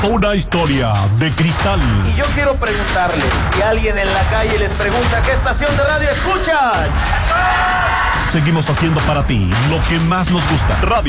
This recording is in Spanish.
Una historia de cristal. Y yo quiero preguntarles, si alguien en la calle les pregunta qué estación de radio escuchan. Seguimos haciendo para ti lo que más nos gusta. Radio